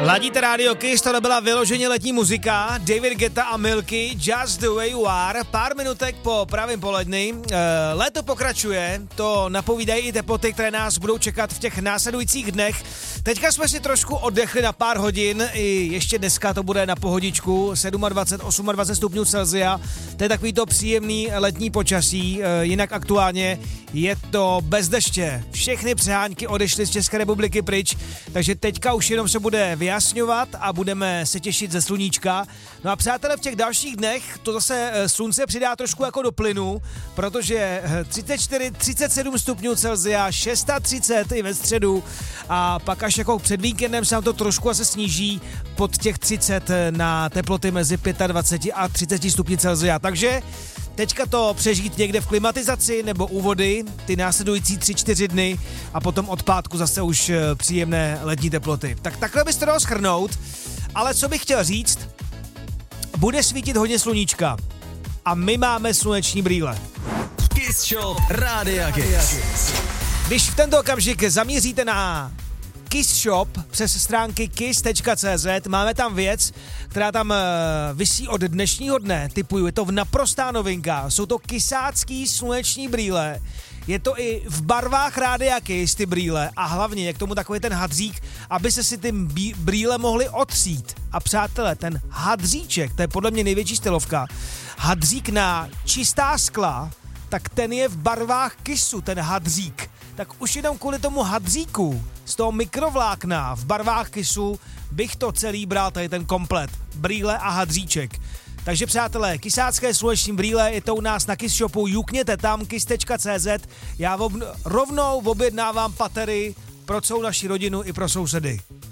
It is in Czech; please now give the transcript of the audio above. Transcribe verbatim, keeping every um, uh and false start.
Ladíte Radio Kiss, to byla vyloženě letní muzika, David Guetta a Milky, Just the Way You Are, pár minutek po pravém poledni. E, léto pokračuje, to napovídají i teploty, které nás budou čekat v těch následujících dnech. Teďka jsme si trošku oddechli na pár hodin, i ještě dneska to bude na pohodičku, dvacet sedm, dvacet osm stupňů Celsia, to je takový to příjemný letní počasí, e, jinak aktuálně je to bez deště. Všechny přehánky odešly z České republiky pryč, takže teďka už jenom se bude vyjasňovat a budeme se těšit ze sluníčka. No a přátelé, v těch dalších dnech to zase slunce přidá trošku jako do plynu, protože třicet čtyři třicet sedm stupňů Celsia, třicet šest i ve středu a pak až jako před víkendem se nám to trošku asi sníží pod těch třicet na teploty mezi dvacet pět a třicet stupňů Celsia. Takže teďka to přežít někde v klimatizaci nebo u vody, ty následující tři čtyři dny a potom od pátku zase už příjemné letní teploty. Tak takhle byste dalo shrnout, ale co bych chtěl říct, bude svítit hodně sluníčka a my máme sluneční brýle. Kiss Shop Rádia Kiss. Když v tento okamžik zamíříte na Kiss Shop přes stránky kiss tečka cé zet, máme tam věc, která tam visí od dnešního dne, typuju, je to naprostá novinka, jsou to kysácký sluneční brýle, je to i v barvách Rádia Kiss ty brýle a hlavně je k tomu takový ten hadřík, aby se si ty brýle mohly otřít. A přátelé, ten hadříček, to je podle mě největší stylovka, hadřík na čistá skla, tak ten je v barvách Kissu, ten hadřík. Tak už jenom kvůli tomu hadříku z toho mikrovlákna v barvách Kissu bych to celý bral, tady ten komplet. Brýle a hadříček. Takže přátelé, kysácké sluneční brýle, je to u nás na Kiss Shopu, jukněte tam kiss tečka cé zet, já ob, rovnou objednávám patery pro celou naši rodinu i pro sousedy.